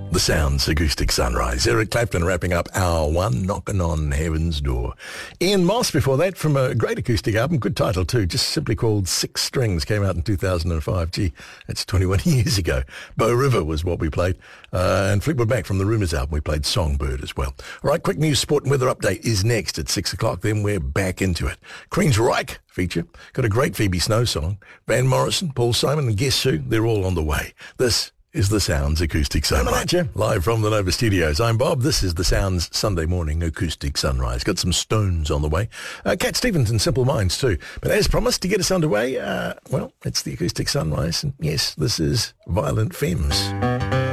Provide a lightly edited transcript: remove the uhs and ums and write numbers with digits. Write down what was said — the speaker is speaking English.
The Sounds Acoustic Sunrise. Eric Clapton wrapping up hour one, knocking on heaven's door. Ian Moss before that from a great acoustic album, good title too, just simply called Six Strings, came out in 2005. Gee, that's 21 years ago. Bow River was what we played. And Fleetwood Mac from the Rumours album, we played Songbird as well. All right, quick news, sport and weather update is next at 6 o'clock, then we're back into it. Queensryche feature, got a great Phoebe Snow song. Van Morrison, Paul Simon and Guess Who, they're all on the way. This is the Sounds Acoustic Sunrise. Live from the Nova Studios. I'm Bob. This is the Sounds Sunday morning Acoustic Sunrise. Got some Stones on the way. Cat Stevens and Simple Minds too. But as promised, to get us underway, well, it's the Acoustic Sunrise. And yes, this is Violent Femmes.